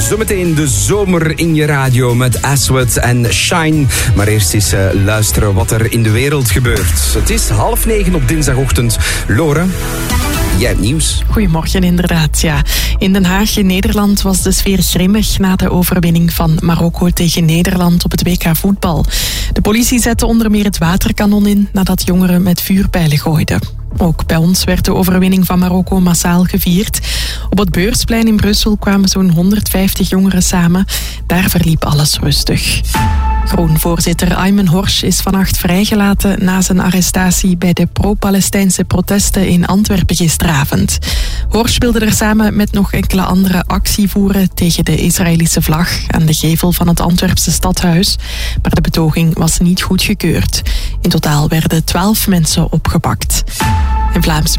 Zometeen de zomer in je radio met Aswad en Shine. Maar eerst eens luisteren wat er in de wereld gebeurt. Het is 8:30 op dinsdagochtend. Lore, jij hebt nieuws. Goedemorgen, inderdaad. Ja. In Den Haag in Nederland was de sfeer grimmig na de overwinning van Marokko tegen Nederland op het WK voetbal. De politie zette onder meer het waterkanon in nadat jongeren met vuurpijlen gooiden. Ook bij ons werd de overwinning van Marokko massaal gevierd. Op het Beursplein in Brussel kwamen zo'n 150 jongeren samen. Daar verliep alles rustig. Groen-voorzitter Ayman Horsch is vannacht vrijgelaten na zijn arrestatie bij de pro-Palestijnse protesten in Antwerpen gisteravond. Horsch wilde er samen met nog enkele anderen actie voeren tegen de Israëlische vlag aan de gevel van het Antwerpse stadhuis. Maar de betoging was niet goedgekeurd. In totaal werden 12 mensen opgepakt. In Vlaams